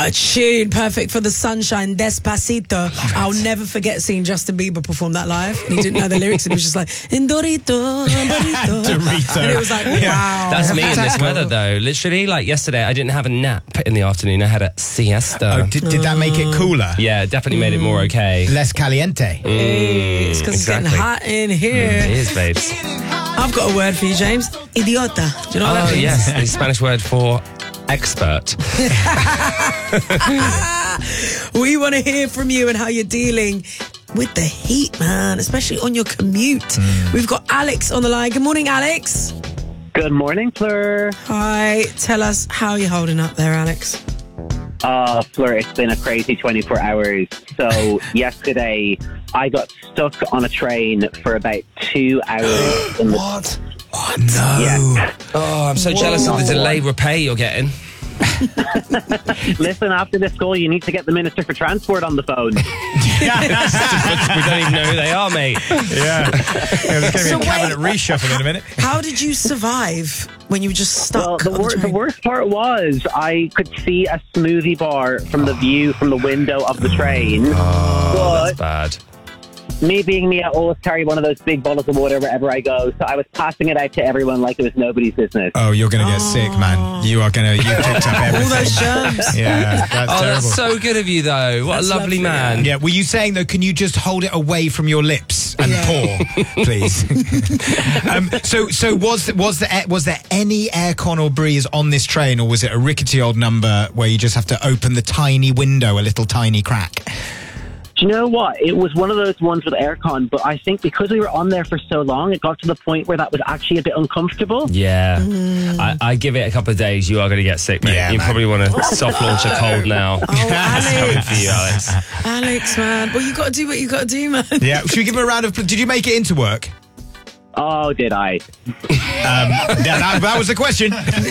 What a tune. Perfect for the sunshine. Despacito. I'll never forget seeing Justin Bieber perform that live. And he didn't know the lyrics and he was just like, Dorito, Dorito. Dorito. And it was like, wow. That's me in this weather, though. Literally, like yesterday, I didn't have a nap in the afternoon. I had a siesta. Oh, did that make it cooler? Yeah, it definitely made it more okay. Less caliente. It's because it's getting hot in here. It is, babes. I've got a word for you, James. Idiota. Do you know what that means? Yes, the Spanish word for expert. We want to hear from you and how you're dealing with the heat, man, especially on your commute. We've got Alex on the line. Good morning, Alex. Good morning, Fleur. Hi. Tell us how you're holding up there, Alex. Fleur, it's been a crazy 24 hours. So yesterday, I got stuck on a train for about 2 hours. What? Oh, no. Yeah. Oh, I'm so jealous of the delayed repay you're getting. Listen, after this call, you need to get the Minister for Transport on the phone. We don't even know who they are, mate. Yeah. There's going to be a cabinet reshuffle in a minute. How did you survive when you were just stuck? Well, the worst part was I could see a smoothie bar from the view from the window of the train. Oh, that's bad. Me being me, I always carry one of those big bottles of water wherever I go. So I was passing it out to everyone like it was nobody's business. Oh, you're going to get sick, man. You picked up everything. All those germs. Yeah, that's terrible. That's so good of you, though. What That's a lovely lovely. man. Yeah, were you saying, though, can you just hold it away from your lips and pour, please? So was there any aircon or breeze on this train, or was it a rickety old number where you just have to open the tiny window, a little tiny crack? Do you know what? It was one of those ones with aircon, but I think because we were on there for so long, it got to the point where that was actually a bit uncomfortable. Yeah. I give it a couple of days, you are going to get sick, mate. Yeah, you man. probably want to soft launch a cold now. Oh, It's coming for you, Alex. Alex. Alex, man. Well, you got to do what you got to do, man. Yeah, should we give him a round of... Did you make it into work? Oh, did I? Yeah, that was the question.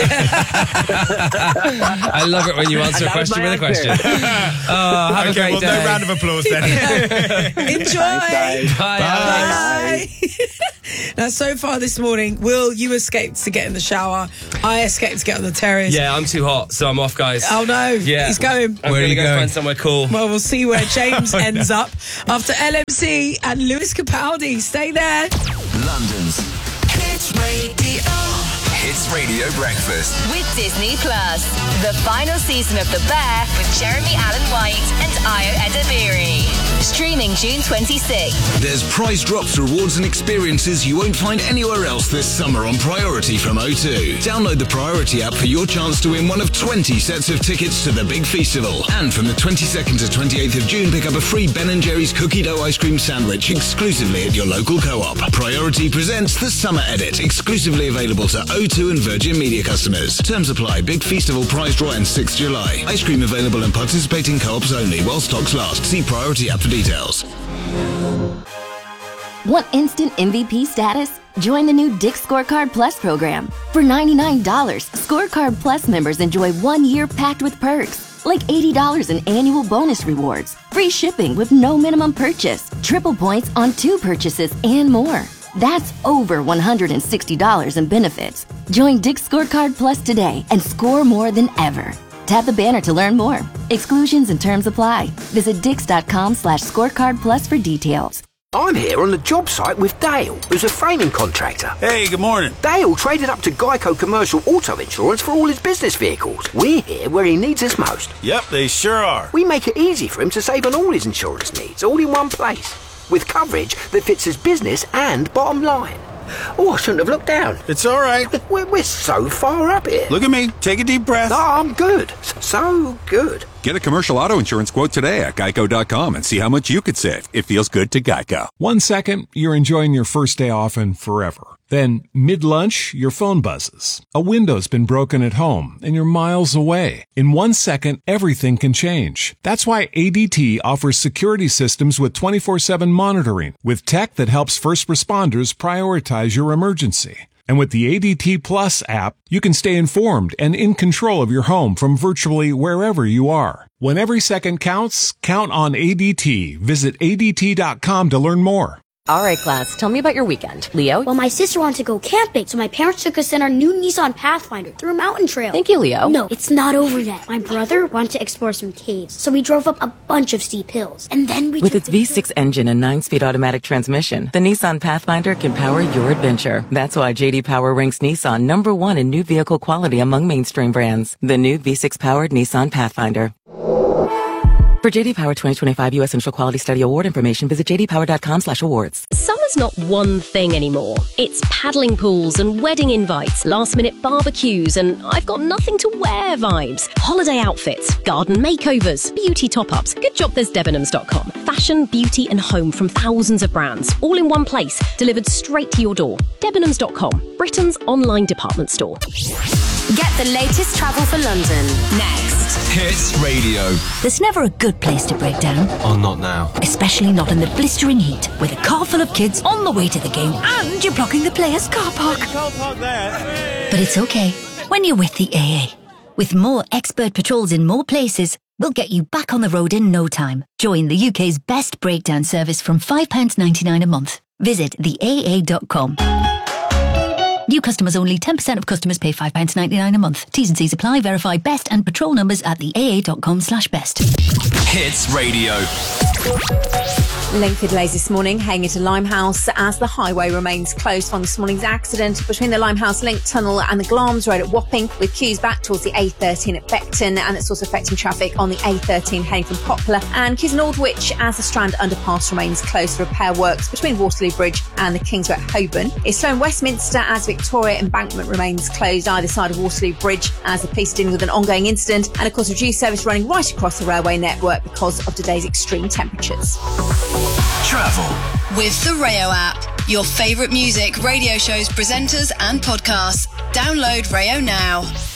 I love it when you answer a That was question my with a answer. question. Oh, have a great day. No round of applause then. Enjoy. Thanks, guys. Bye, Alex. Bye. Now, so far this morning, Will, you escaped to get in the shower. I escaped to get on the terrace. Yeah, I'm too hot, so I'm off, guys. Oh, no. Yeah. He's going. I'm Where are going to you go going? find somewhere cool. Well, we'll see where James Oh, no. ends up after LMC and Lewis Capaldi. Stay there. London's Hits Radio. Hits Radio Breakfast. With Disney Plus. The final season of The Bear with Jeremy Allen White and Ayo Edebiri. Streaming June 26th. There's prize drops, rewards and experiences you won't find anywhere else this summer on Priority from O2. Download the Priority app for your chance to win one of 20 sets of tickets to the big festival. And from the 22nd to 28th of June, pick up a free Ben & Jerry's cookie dough ice cream sandwich exclusively at your local co-op. Priority presents the Summer Edit, exclusively available to O2 and Virgin Media customers. Terms apply. Big festival prize draw ends 6th July. Ice cream available in participating co-ops only while stocks last. See Priority app for details. Want instant MVP status? Join the new Dick's Scorecard Plus program. For $99, Scorecard Plus members enjoy 1 year packed with perks, like $80 in annual bonus rewards, free shipping with no minimum purchase, triple points on 2 purchases, and more. That's over $160 in benefits. Join Dick's Scorecard Plus today and score more than ever. Tap the banner to learn more. Exclusions and terms apply. Visit dix.com/scorecard plus for details. I'm here on the job site with Dale, who's a framing contractor. Hey, good morning. Dale traded up to Geico Commercial Auto Insurance for all his business vehicles. We're here where he needs us most. Yep, they sure are. We make it easy for him to save on all his insurance needs, all in one place, with coverage that fits his business and bottom line. Oh, I shouldn't have looked down. It's all right. We're so far up here. Look at me. Take a deep breath. No, I'm good. So good. Get a commercial auto insurance quote today at geico.com and see how much you could save. It feels good to Geico. 1 second, you're enjoying your first day off and forever. Then, mid-lunch, your phone buzzes. A window's been broken at home, and you're miles away. In 1 second, everything can change. That's why ADT offers security systems with 24/7 monitoring, with tech that helps first responders prioritize your emergency. And with the ADT Plus app, you can stay informed and in control of your home from virtually wherever you are. When every second counts, count on ADT. Visit ADT.com to learn more. All right, class, tell me about your weekend. Leo? Well, my sister wanted to go camping, so my parents took us in our new Nissan Pathfinder through a mountain trail. Thank you, Leo. No, it's not over yet. My brother wanted to explore some caves, so we drove up a bunch of steep hills. And then we With its V6 engine and 9-speed automatic transmission, the Nissan Pathfinder can power your adventure. That's why J.D. Power ranks Nissan #1 in new vehicle quality among mainstream brands. The new V6-powered Nissan Pathfinder. For J.D. Power 2025 U.S. Central Quality Study Award information, visit jdpower.com/awards. Summer's not one thing anymore. It's paddling pools and wedding invites, last-minute barbecues, and I've got nothing to wear vibes. Holiday outfits, garden makeovers, beauty top-ups. Good job there's Debenhams.com. Fashion, beauty, and home from thousands of brands, all in one place, delivered straight to your door. Debenhams.com, Britain's online department store. Get the latest travel for London next. Hits Radio. There's never a good place to break down. Oh, not now. Especially not in the blistering heat, with a car full of kids on the way to the game and you're blocking the players' car park. But it's okay when you're with the AA. With more expert patrols in more places, we'll get you back on the road in no time. Join the UK's best breakdown service from £5.99 a month. Visit theaa.com. New customers only. 10% of customers pay £5.99 a month. T's and C's apply. Verify best and patrol numbers at theaa.com/best. Hits Radio. Lengthy delays this morning heading into Limehouse as the highway remains closed from this morning's accident between the Limehouse Link Tunnel and the Glamis Road at Wapping, with queues back towards the A13 at Beckton, and it's also affecting traffic on the A13 heading from Poplar, and queues in Aldwych as the Strand underpass remains closed for repair works between Waterloo Bridge and the Kingsway at Holborn. It's slow in Westminster as Victoria Embankment remains closed either side of Waterloo Bridge as the police are dealing with an ongoing incident, and of course reduced service running right across the railway network because of today's extreme temperatures. Travel with the Rayo app. Your favourite music, radio shows, presenters and podcasts. Download Rayo now.